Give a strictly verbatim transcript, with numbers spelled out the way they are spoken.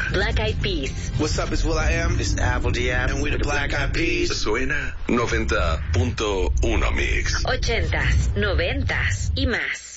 Black Eyed Peas. What's up, it's will.i.am. It's Apple D M. And we the Black Eyed Peas. Suena noventa punto uno Mix. Ochentas, noventas y más.